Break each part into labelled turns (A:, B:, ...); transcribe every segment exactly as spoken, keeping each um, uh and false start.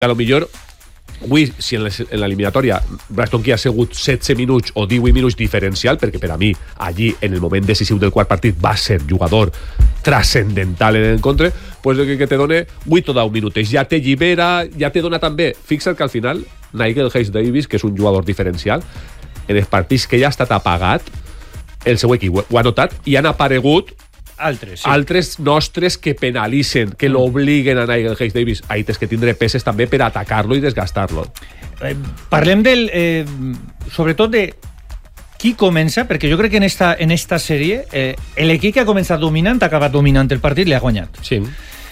A: A lo millor avui, si en l'eliminatòria Braxton Key ha sigut setze minuts o divuit minuts diferencial, perquè per a mi allí en el moment decisiu del quart partit va ser jugador trascendental en l'encontre, pues que, que te done vuit o deu minuts, ja te llibera, ja te dona també. Fixa't que al final Nigel Hayes-Davis, que és un jugador diferencial, en els partits que ja ha estat apagat, el seu equip ho ha notat i han aparegut
B: Altres, sí.
A: altres nostres que penalitzen, que l'obliguen a Nigel Hayes-Davis. Ahí tens que tindre peces també per atacar-lo i desgastar-lo.
B: Eh, parlem del... Eh, sobretot de qui comença, perquè jo crec que en esta, en esta sèrie eh, l'equip que ha començat dominant ha acabat dominant el partit, l'ha guanyat.
A: Sí.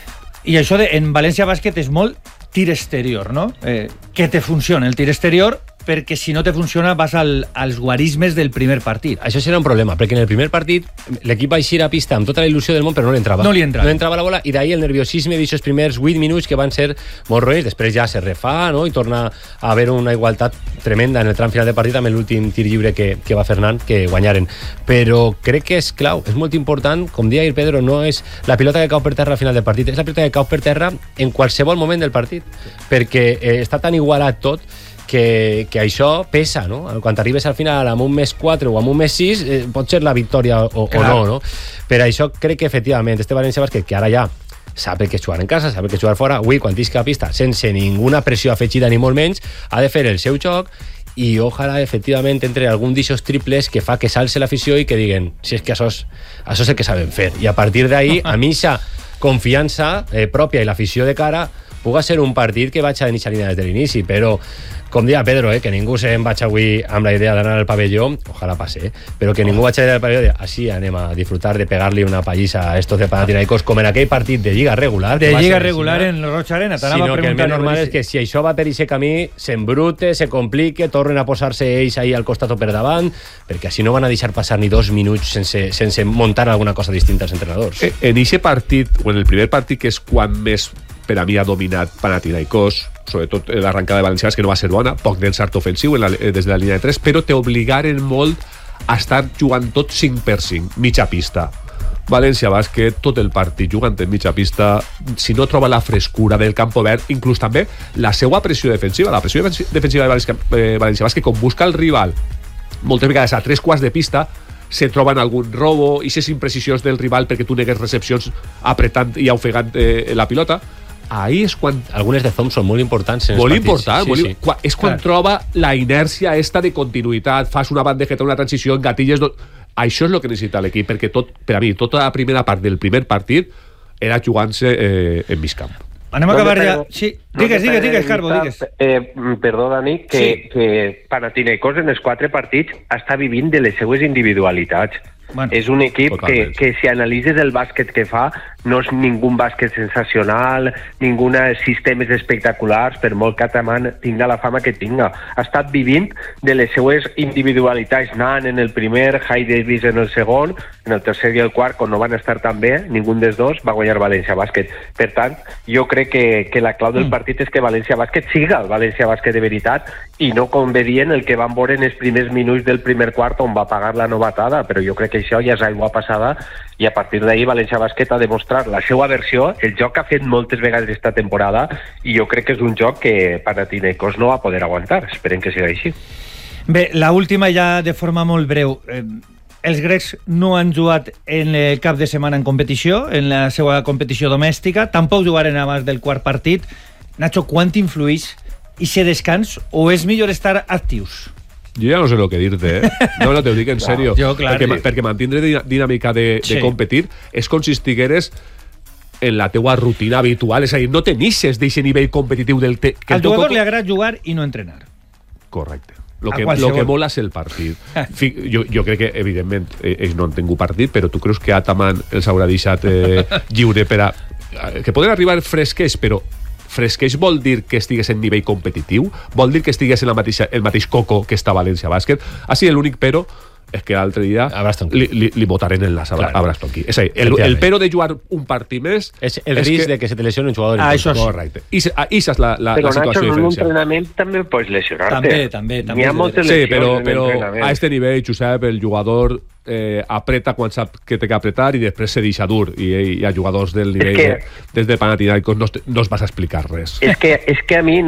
B: I això de, en València Bàsquet és molt tir exterior, no? Eh, que te funciona el tir exterior, perquè si no te funciona vas al, als guarismes del primer partit.
C: Això serà un problema, perquè en el primer partit l'equip va eixir a pista amb tota la il·lusió del món, però no li entrava.
B: No li entrava.
C: No entrava la bola, i d'ahir el nerviosisme d'aquests primers vuit minuts que van ser molt roïns, després ja se refà, no?, i torna a haver una igualtat tremenda en el tram final de partit amb l'últim tir lliure que, que va Fernand, que guanyaren. Però crec que és clau, és molt important, com deia ahir Pedro, no és la pilota que cau per terra al final del partit, és la pilota que cau per terra en qualsevol moment del partit, perquè eh, està tan igualat tot que, que això pesa, no? Quan arribes al final amb un més quatre o amb un més sis, eh, pot ser la victòria o, o no, no? Per això crec que efectivament este València Bàsquet, que ara ja sap que jugar en casa, sap que jugar fora, avui quan tisca a pista sense ninguna pressió afegida ni molt menys, ha de fer el seu joc i ojalà efectivament entre algun d'aixòs triples que fa que s'alce l'afició i que diguen, si és que això és, això és el que saben fer, i a partir d'ahí a mi aquesta confiança eh, pròpia i l'afició de cara puga ser un partit que vaig a iniciar des de l'inici, però com deia Pedro, eh, que ningú se'n vaig avui amb la idea d'anar al pavelló, ojalà passe, eh, però que ningú vaig a ir al pavelló de així anem a disfrutar de pegar-li una pallissa a estos de Panathinaikos, com en aquell partit de Lliga regular.
B: De Lliga regular en Roig Arena.
C: Sinó que el més normal és que si això va per aquest camí, s'embrute, se complique, tornen a posar-se ells ahí al costat o per davant, perquè així no van a deixar passar ni dos minuts sense, sense muntar alguna cosa distinta als entrenadors.
A: En aquest partit, o en el primer partit, que és quan més per a mi ha dominat Panathinaikos, sobretot l'arrencada de València, que no va ser bona, poc d'encert ofensiu en la, des de la línia de tres, però t'obligaren molt a estar jugant tot cinc per cinc, mitja pista. València Bàsquet, tot el partit jugant en mitja pista, si no troba la frescura del camp obert, inclús també la seva pressió defensiva, la pressió defensiva de València, eh, València Bàsquet, com busca el rival, moltes vegades a tres quarts de pista, se troben algun robo, i ses imprecisions del rival perquè tu negues recepcions apretant i ofegant eh, la pilota. Ahí és quan...
C: Algunes de Thompson molt importants en
A: molt
C: els partits.
A: Important,
C: sí,
A: molt
C: sí.
A: important. És quan Clar. troba la inèrcia esta de continuïtat, fas una bandejeta, una transició, engatilles... Do... Això és el que necessita l'equip, perquè tot, per a mi, tota la primera part del primer partit era jugant-se eh, en mig camp.
B: Anem a acabar ja... Sí, digues, digues, digues, Carbo, digues.
D: Eh, perdó, Dani, que, sí. que Panathinaikos en els quatre partits està vivint de les seues individualitats. Bueno, és un equip que, que si analitzes el bàsquet que fa no és ningú bàsquet sensacional, ninguna sistemes espectaculars, per molt que Ataman tinga la fama que tinga. Ha estat vivint de les seues individualitats, anant en el primer, Hayes-Davis en el segon, en el tercer i el quart, quan no van estar tan bé, ningú dels dos va guanyar València Bàsquet. Per tant, jo crec que, que la clau del partit és que València Bàsquet siga el València Bàsquet de veritat i no com vedien el que van veure en els primers minuts del primer quart on va pagar la novatada, però jo crec que això ja és aigua passada i a partir d'ahir València Bàsquet ha demostrat la seva versió, el joc que ha fet moltes vegades aquesta temporada, i jo crec que és un joc que Panathinaikos no va poder aguantar. Esperem que sigui així.
B: Bé, la última ja de forma molt breu. Eh, els grecs no han jugat en el cap de setmana en competició, en la seva competició domèstica, tampoc jugaren abans del quart partit. Nacho, quant influïx i se descans o és millor estar actius?
A: Jo ja no sé el que dir-te, eh? No, no, te ho dic en sèrio.
B: Jo, clar,
A: perquè,
B: sí.
A: perquè mantindre dinàmica de, de
B: sí.
A: competir és com si estigueres en la teua rutina habitual, és a dir, no tenixes d'aquest nivell competitiu del te...
B: Al jugador teu... li agrada jugar i no entrenar.
A: Correcte. Lo que, lo que mola és el partit. jo, jo crec que, evidentment, ells no han tingut partit, però tu creus que Ataman els haurà deixat eh, lliure per a... que poden arribar fresquers, però fresqueix vol dir que estigués en nivell competitiu? Vol dir que estigués en la mateixa, el mateix coco que està València Bàsquet? Així, l'únic però és que l'altre dia li, li, li votaren en las a, claro. a Braxton Key. És a dir, el, el pero de jugar un partit més...
C: És el és risc que... de que se te lesioni un jugador.
B: Ah, això
A: sí. Correcte. I això és la, la,
D: però
A: la situació
D: diferencial. Però
A: Nacho,
D: en un entrenament també pots lesionar-te.
B: També, també. també
D: N'hi ha moltes lesions
A: sí, però, però a este nivell, Josep, el jugador eh, apreta quan sap que té que apretar i després se deixa dur, i hi ha jugadors del nivell que, de, des de Panathinaikos no, no es vas a explicar res.
D: És que, és que a mi